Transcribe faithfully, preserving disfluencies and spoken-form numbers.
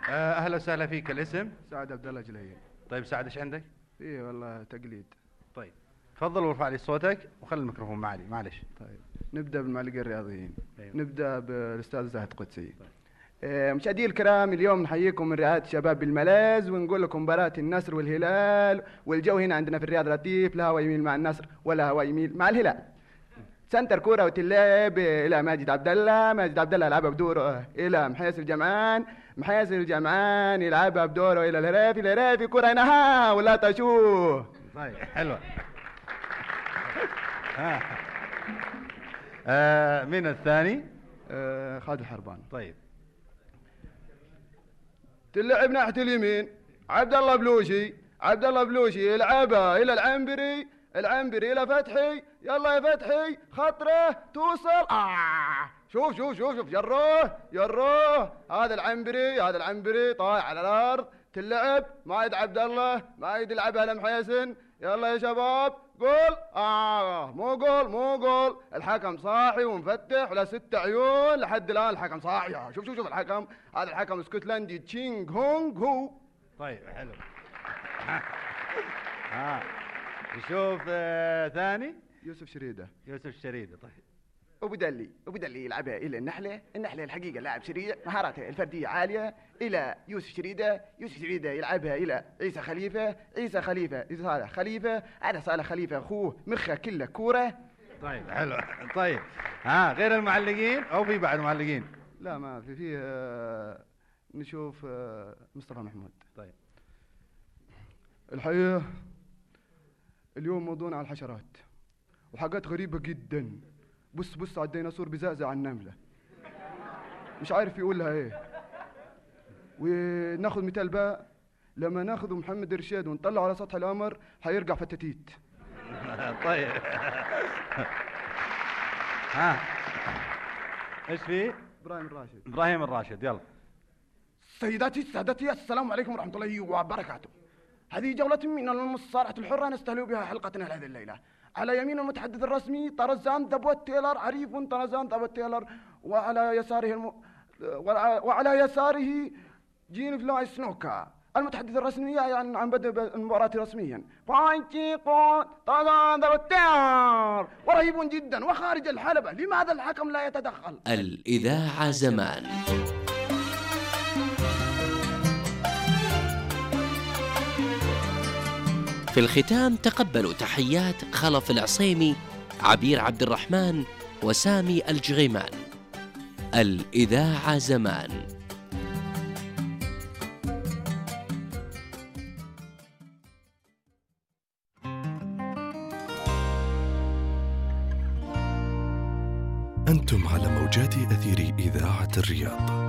آه، اهلا وسهلا فيك. الاسم؟ سعد عبد الله جليل. طيب سعد، ايش عندك؟ ايه والله تقليد. طيب تفضل وارفع لي صوتك وخلي الميكروفون معلي، معلش. طيب نبدا بالمعلقين الرياضيين. أيوة. نبدا بالاستاذ زاهد قدسي. طيب. آه، مشاهدي الكرام، اليوم نحييكم من رعاية شباب بالملاذ ونقول لكم مباراة النصر والهلال، والجو هنا عندنا في الرياض لطيف، لا هوا يميل مع النصر ولا هوا يميل مع الهلال. سنتر كوره وتلعب الى ماجد عبد الله، ماجد عبد الله يلعبها بدوره الى محيس الجمعان، محيس الجمعان يلعبها بدوره الى الهرافي، الهرافي كوره هنا ولا تشوه. طيب حلوه. آه. آه مين الثاني؟ آه خالد الحربان. طيب تلعب ناحيه اليمين عبد الله بلوشي، عبد الله بلوشي يلعبها الى العنبري، العنبري الى فتحي، يلا يا فتحي خطره توصل. آه شوف شوف شوف شوف جروه جروه، هذا العنبري هذا العنبري طايح على الارض. تلعب مايد عبد الله، مايد يلعبها لمحيسن، يلا يا شباب قول. اه مو قول مو قول، الحكم صاحي ومفتح ولا ست عيون لحد الان، الحكم صاحي. شوف شوف شوف الحكم، هذا الحكم اسكتلندي تشينغ هونغ هو. طيب حلو. ها نشوف آه ثاني. يوسف شريده. يوسف شريده. طيب ابو دلي ابو دلي يلعبها الى النحله، النحله الحقيقه لاعب سريع مهاراته الفرديه عاليه، الى يوسف شريده، يوسف شريده يلعبها الى عيسى خليفه، عيسى خليفه صالح خليفه، هذا صالح خليفه اخوه مخه كله كوره. طيب حلو. طيب ها غير المعلقين او في بعد معلقين؟ لا ما في فيه. آه نشوف آه مصطفى محمود. طيب الحقيقه اليوم موضوعنا على الحشرات وحاجات غريبه جدا. بص بص على الديناصور بزقزق على النملة، مش عارف يقول لها ايه. وناخد مثال بقى، لما ناخذ محمد رشاد ونطلعه على سطح القمر هيرجع فتاتيت. طيب ها ايش في؟ ابراهيم الراشد. ابراهيم الراشد يلا. سيداتي سادتي السلام عليكم ورحمة الله وبركاته. هذه جولة من المصارعة الحرة نستهل بها حلقتنا هذه الليلة. على يمين المتحدث الرسمي طرزان دبوت تيلر، عريف طرزان دبوت تيلر، وعلى يساره الم... وعلى يساره جين فلاي سنوكا المتحدث الرسمي يعني عن بدء المباراة رسميا. فايتيقون طرزان دبوت تيلر ورهيب جدا وخارج الحلبة، لماذا الحكم لا يتدخل؟ الإذاعة زمان. في الختام تقبلوا تحيات خلف العصيمي، عبير عبد الرحمن، وسامي الجغيمان. الإذاعة زمان. أنتم على موجات أثير إذاعة الرياض.